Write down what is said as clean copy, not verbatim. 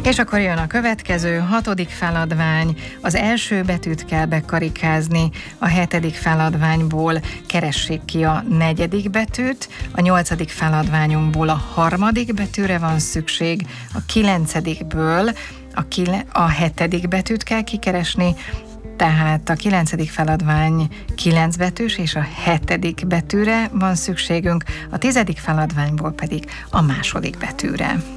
És akkor jön a következő, 6. feladvány. Az első betűt kell bekarikázni, a 7. feladványból keressék ki a 4. betűt, a 8. feladványunkból a 3. betűre van szükség, a 9-ből a 7. betűt kell kikeresni, tehát a 9. feladvány 9 betűs, és a 7. betűre van szükségünk, a 10. feladványból pedig a 2. betűre.